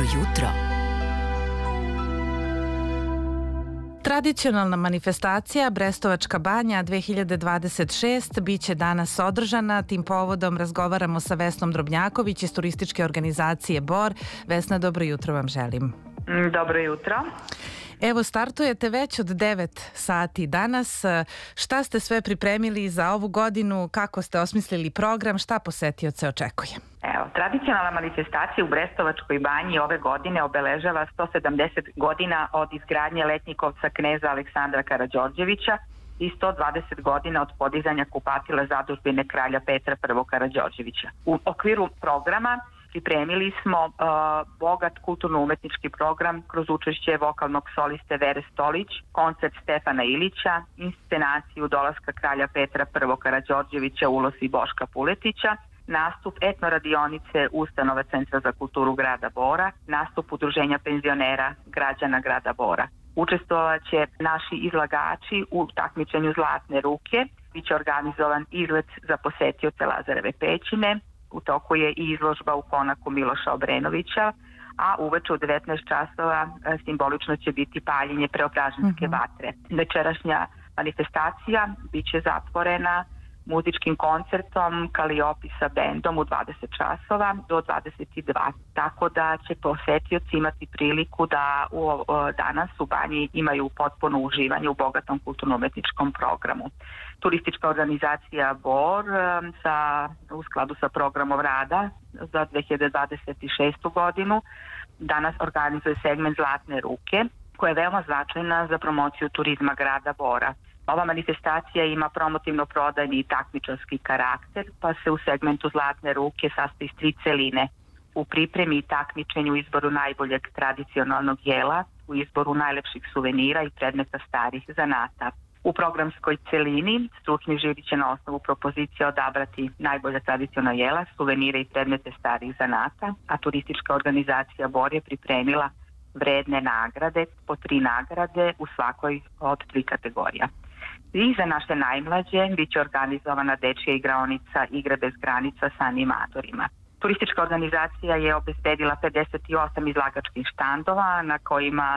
jutro. Tradicionalna manifestacija Brestovačka banja 2026 biće danas održana. Tim povodom razgovaramo sa Vesnom Drobnjaković iz turističke organizacije BOR. Vesna, dobro jutro vam želim. Dobro jutro. Evo, startujete već od 9 sati danas. Šta ste sve pripremili za ovu godinu? Kako ste osmislili program? Šta posetioce očekuje? Evo, tradicionalna manifestacija u Brestovačkoj banji ove godine obeležava 170 godina od izgradnje letnjikovca kneza Aleksandra Karađorđevića i 120 godina od podizanja kupatila zadužbine kralja Petra I Karađorđevića. U okviru programa pripremili smo bogat kulturno-umetnički program kroz učešće vokalnog soliste Vere Stolić, koncert Stefana Ilića, inscenaciju dolaska kralja Petra I Karađorđevića u ulozi Boška Puletića, nastup etnoradionice Ustanove Centra za kulturu grada Bora, nastup udruženja penzionera građana grada Bora. Učestvovat će naši izlagači u takmičenju Zlatne ruke, biće organizovan izlet za posetioce Lazareve pećine, u toku je i izložba u konaku Miloša Obrenovića, a uveče u 19 časova simbolično će biti paljenje Preobraženske vatre. Večerašnja manifestacija biće zatvorena muzičkim koncertom Kaliopi sa bendom u 20 časova do 22. Tako da će posetioci imati priliku da danas u banji imaju potpuno uživanje u bogatom kulturno-umetničkom programu. Turistička organizacija BOR u skladu sa programom rada za 2026. godinu danas organizuje segment Zlatne ruke, koja je veoma značajna za promociju turizma grada Bora. Ova manifestacija ima promotivno-prodajni i takmičarski karakter, pa se u segmentu Zlatne ruke sastoji iz 3 celine. U pripremi i takmičenju, izboru najboljeg tradicionalnog jela, u izboru najlepših suvenira i predmeta starih zanata. U programskoj celini stručni žiri će na osnovu propozicija odabrati najbolja tradicionalna jela, suvenire i predmete starih zanata, a turistička organizacija BOR je pripremila vredne nagrade, po 3 nagrade u svakoj od 3 kategorija. I za naše najmlađe biće organizovana dečja igraonica Igre bez granica sa animatorima. Turistička organizacija je obezbedila 58 izlagačkih štandova na kojima